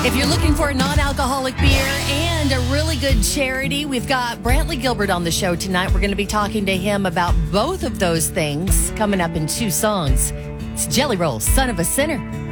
If you're looking for a non-alcoholic beer and a really good charity, we've got Brantley Gilbert on the show tonight. We're going to be talking to him about both of those things coming up in 2 songs. It's Jelly Roll, Son of a Sinner.